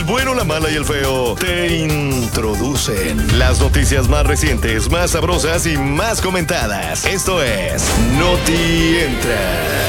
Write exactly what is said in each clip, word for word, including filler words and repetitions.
el bueno, la mala y el feo te introducen las noticias más recientes, más sabrosas y más comentadas. Esto es Noti Entra.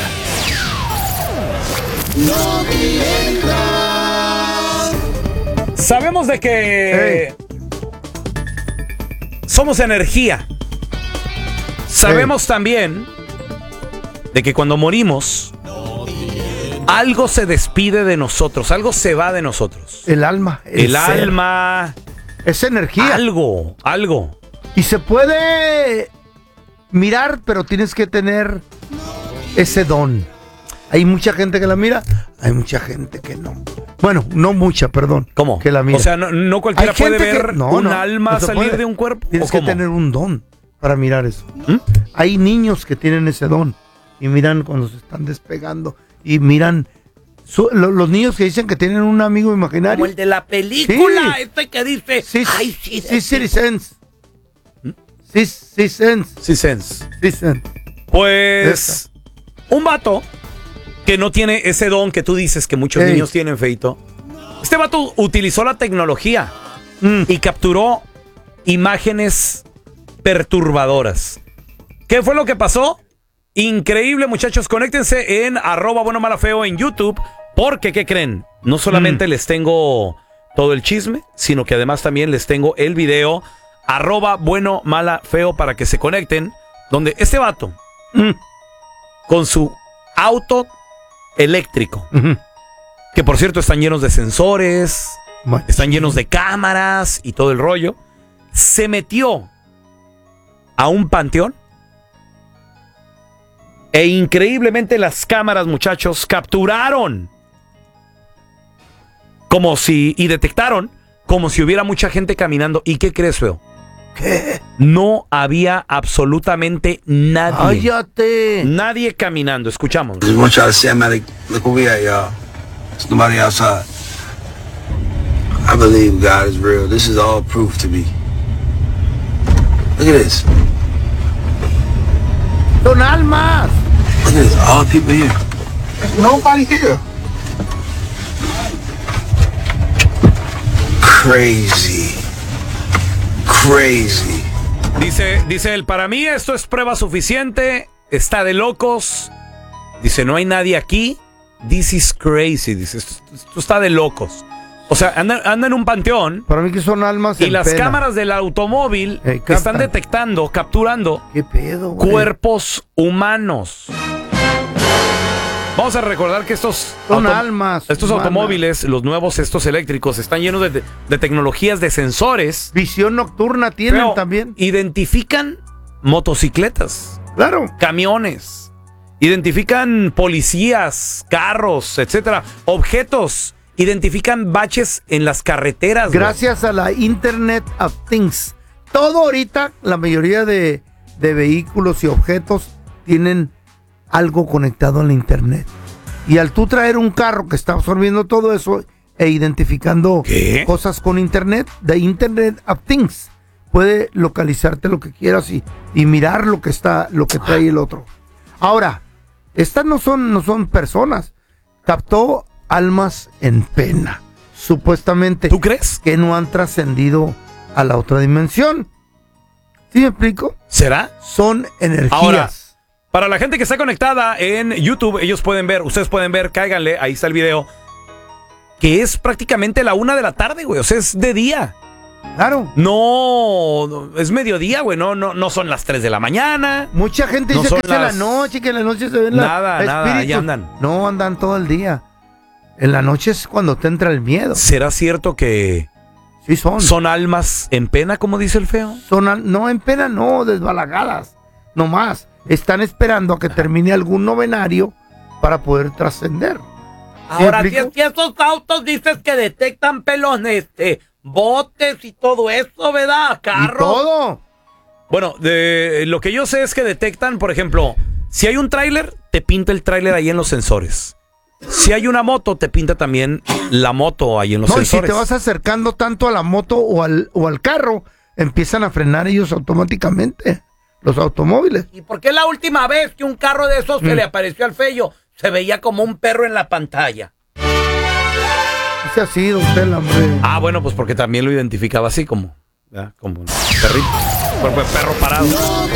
Noti Entra. Sabemos de que hey. somos energía. Sabemos hey. también de que cuando morimos, algo se despide de nosotros, algo se va de nosotros. El alma. El, el alma. Es energía. Algo, algo. Y se puede mirar, pero tienes que tener ese don. Hay mucha gente que la mira, hay mucha gente que no. Bueno, no mucha, perdón. ¿Cómo? Que la mira. O sea, no, no cualquiera puede ver que, no, un no, alma no salir puede. de un cuerpo. Tienes que tener un don para mirar eso. ¿Mm? Hay niños que tienen ese don y miran cuando se están despegando y miran su, lo, los niños que dicen que tienen un amigo imaginario. Como el de la película, sí. Este que dice, sí, ay, sí, sí, sí, sense. Sí, sí, sense. Sí, sense. Sí, sense. Pues, un vato que no tiene ese don que tú dices que muchos Ey. niños tienen, feito. Este vato utilizó la tecnología mm. y capturó imágenes perturbadoras. ¿Qué fue lo que pasó? Increíble, muchachos. Conéctense en arroba bueno mala feo en YouTube. Porque, ¿qué creen? No solamente mm. les tengo todo el chisme, sino que además también les tengo el video arroba bueno mala feo para que se conecten. Donde este vato, mm. con su auto eléctrico, uh-huh. que por cierto están llenos de sensores, Man. están llenos de cámaras y todo el rollo, se metió a un panteón. E increíblemente las cámaras, muchachos, capturaron como si, y detectaron como si hubiera mucha gente caminando. ¿Y qué crees, feo? ¿Qué? No había absolutamente nadie. ¡Cállate! Nadie caminando. Escuchamos. There's one try to say, man, look where we at, y'all. There's nobody outside. I believe God is real. This is all proof to me. Look at this. Son almas. Look at this. All the people here. There's nobody here. Crazy. Crazy. Dice, dice él, para mí esto es prueba suficiente. Está de locos. Dice, no hay nadie aquí. This is crazy. Dice, esto, esto está de locos. O sea, anda, anda en un panteón. Para mí que son almas. Y en las pena. cámaras del automóvil hey, están detectando, capturando ¿Qué pedo, güey? cuerpos humanos. Vamos a recordar que estos, son almas, estos automóviles, los nuevos, estos eléctricos, están llenos de, de, de tecnologías, de sensores. Visión nocturna tienen Pero también. Identifican motocicletas. Claro. Camiones. Identifican policías, carros, etcétera. Objetos. Identifican baches en las carreteras. Gracias güey. a la Internet of Things. Todo ahorita, la mayoría de, de vehículos y objetos tienen algo conectado a la internet. Y al tú traer un carro que está absorbiendo todo eso e identificando ¿Qué? cosas con internet, the Internet of Things puede localizarte lo que quieras y, y mirar lo que está, lo que trae el otro. Ahora, estas no son, no son personas. Captó almas en pena, supuestamente. ¿Tú crees? Que no han trascendido a la otra dimensión. ¿Sí me explico? ¿Será? Son energías. Ahora, para la gente que está conectada en YouTube, ellos pueden ver, ustedes pueden ver, cáiganle, ahí está el video, que es prácticamente la una de la tarde, güey, o sea, es de día. Claro. No, es mediodía, güey, no, no, no son las tres de la mañana. Mucha gente no dice que las... es en la noche, que en la noche se ven la, Nada, la nada, ahí andan. No, andan todo el día. En la noche es cuando te entra el miedo. ¿Será cierto que sí son? Son almas en pena, como dice el feo? Son al... No, en pena no, desbalagadas. No más. Están esperando a que termine algún novenario para poder trascender. Ahora, si es que esos autos dices que detectan pelones, eh, botes y todo eso, ¿verdad? Carros. Y todo. Bueno, de, lo que yo sé es que detectan, por ejemplo, si hay un tráiler, te pinta el tráiler ahí en los sensores. Si hay una moto, te pinta también la moto ahí en los no, sensores. No, y si te vas acercando tanto a la moto o al, o al carro, empiezan a frenar ellos automáticamente, los automóviles. ¿Y por qué la última vez que un carro de esos mm. se le apareció al feo se veía como un perro en la pantalla? dice así, don Tela, hombre. Ah, bueno, pues porque también lo identificaba así como, ¿verdad? Como un perrito, cuerpo de perro parado.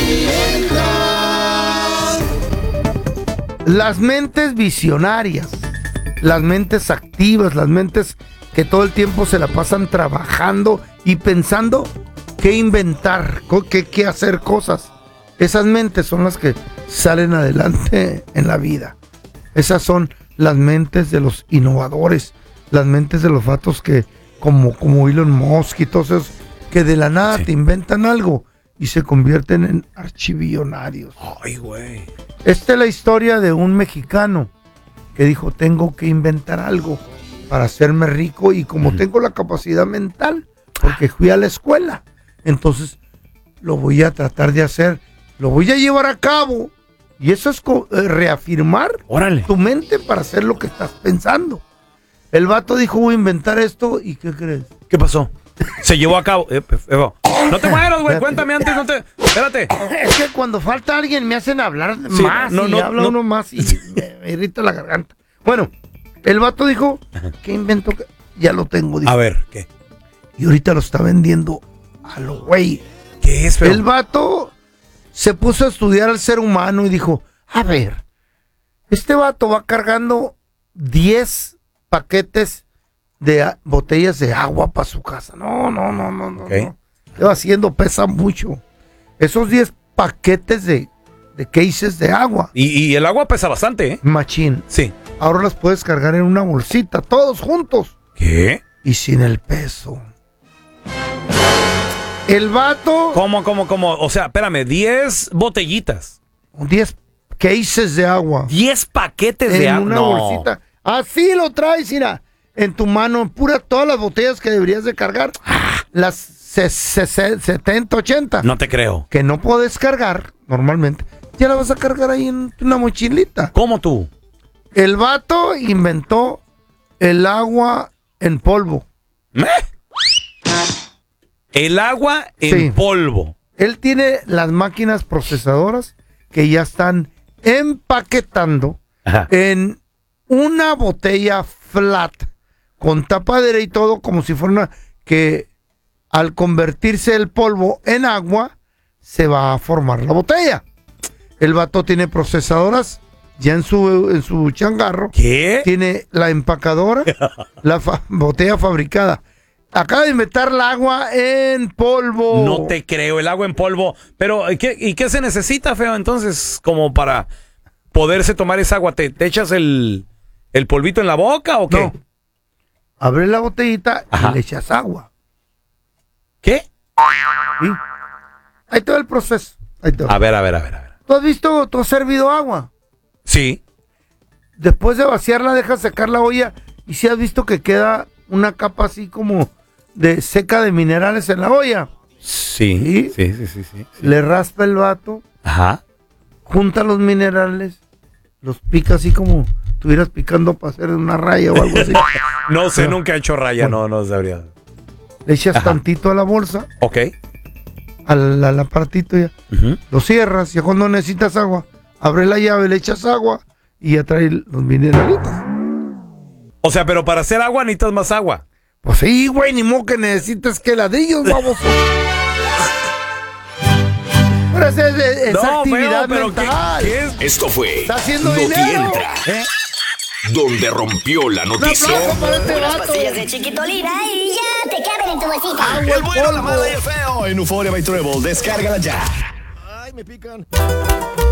Las mentes visionarias, las mentes activas, las mentes que todo el tiempo se la pasan trabajando y pensando qué inventar, qué, qué hacer cosas. Esas mentes son las que salen adelante en la vida. Esas son las mentes de los innovadores, las mentes de los vatos que, como, como Elon Musk y todos esos, que de la nada sí. te inventan algo y se convierten en archivillonarios. Ay, güey. Esta es la historia de un mexicano que dijo, tengo que inventar algo para hacerme rico y como mm. tengo la capacidad mental, porque fui a la escuela, entonces lo voy a tratar de hacer, lo voy a llevar a cabo. Y eso es co- eh, reafirmar Órale. tu mente para hacer lo que estás pensando. El vato dijo, voy a inventar esto, ¿y qué crees? ¿Qué pasó? Se llevó a cabo. Eh, eh, no te mueras, güey. Cuéntame antes, no te. Espérate. Es que cuando falta alguien me hacen hablar sí, más no, y no, habla no. uno más y me, me irrita la garganta. Bueno, el vato dijo, ¿qué invento? Ya lo tengo. Dijo. A ver, ¿qué? Y ahorita lo está vendiendo a lo güey. ¿Qué es, feo? El vato se puso a estudiar al ser humano y dijo, a ver, este vato va cargando diez paquetes de a- botellas de agua para su casa. No, no, no, no, no. Okay. no. Lleva haciendo, pesa mucho. Esos diez paquetes de, de cases de agua. Y, y el agua pesa bastante, ¿eh? Machín. Sí. Ahora las puedes cargar en una bolsita, todos juntos. ¿Qué? Y sin el peso. El vato... ¿Cómo, cómo, cómo? O sea, espérame, diez botellitas. diez cases de agua. diez paquetes en de agua. una No. bolsita. Así lo traes, mira, en tu mano, pura todas las botellas que deberías de cargar. Las se- se- se- setenta, ochenta. No te creo. Que no puedes cargar normalmente. Ya la vas a cargar ahí en una mochilita. ¿Cómo tú? El vato inventó el agua en polvo. ¿Eh? El agua en Sí. polvo. Él tiene las máquinas procesadoras que ya están empaquetando Ajá. en una botella flat con tapadera y todo, como si fuera una que al convertirse el polvo en agua se va a formar la botella. El vato tiene procesadoras ya en su en su changarro. ¿Qué? Tiene la empacadora, la fa- botella fabricada. Acaba de inventar el agua en polvo. No te creo, el agua en polvo. Pero, ¿qué, ¿y qué se necesita, feo, entonces, como para poderse tomar esa agua? ¿Te, te echas el, el polvito en la boca o qué? No. Abre la botellita Ajá. y le echas agua. ¿Qué? ¿Sí? Ahí todo el proceso. Ahí te va. A ver, a ver, a ver, a ver. ¿Tú has visto, tú has servido agua? Sí. Después de vaciarla, dejas secar la olla y si has visto que queda una capa así como de seca de minerales en la olla. Sí. ¿Sí? Sí, sí, sí, sí. sí. Le raspa el vato, Ajá. junta los minerales, los pica así como estuvieras picando para hacer una raya o algo así. No sé, No. nunca he hecho raya, no, no sabría. Le echas Ajá. tantito a la bolsa, Ok. al, al aparatito ya. Ujú. Lo cierras y cuando necesitas agua, abres la llave, le echas agua y ya trae los mineralitos. O sea, pero para hacer agua necesitas más agua. Pues sí, güey, ni modo que necesites que ladrillos, vamos. Pero esa es, es No, actividad feo, pero mental. ¿qué, qué es? Esto fue Está haciendo Noti dinero. Entra, ¿Eh? donde rompió la Un noticia. aplauso para este Unas vato. pastillas de chiquitolina y ya te caben en tu bolsita. El bueno, la mala y el feo en Euphoria by Treble. Descárgala ya. Ay, me pican.